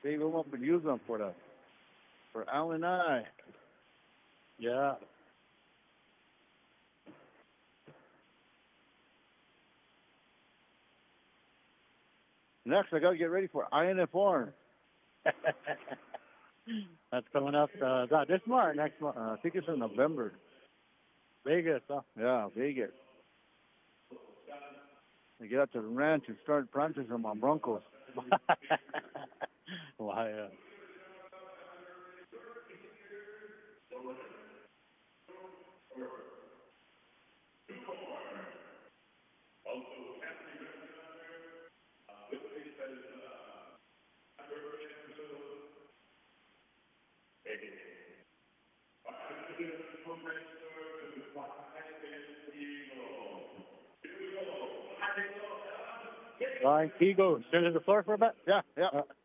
save them up and use them for Al and I. Yeah. Next, I got to get ready for INFR. That's coming up not this month, next month. I think it's in November. Vegas, huh? Yeah, Vegas. I get out to the ranch and start practicing my Broncos. Why, yeah. Ryan Eagles, turn to the floor for a bit? Yeah.